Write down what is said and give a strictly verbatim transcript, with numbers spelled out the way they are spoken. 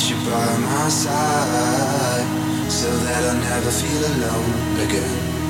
you by my side so that I'll never feel alone again.